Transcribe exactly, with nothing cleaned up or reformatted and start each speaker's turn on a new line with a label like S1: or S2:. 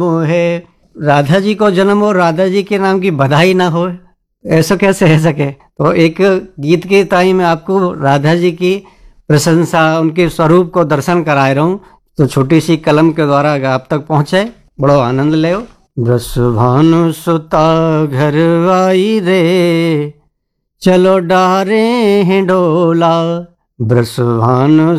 S1: वो है राधा जी को जन्म और राधा जी के नाम की बधाई ना हो, ऐसा कैसे रह सके। तो एक गीत के ताई मैं आपको राधा जी की प्रशंसा, उनके स्वरूप को दर्शन कराए रहा हूँ। तो छोटी सी कलम के द्वारा आप तक पहुँचे, बड़ो आनंद ले। ब्रसभानु सुता घर आई रे, चलो डारे हैं डोला। ब्रसभानु